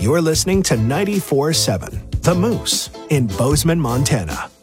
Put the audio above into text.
You're listening to 94.7 The Moose in Bozeman, Montana.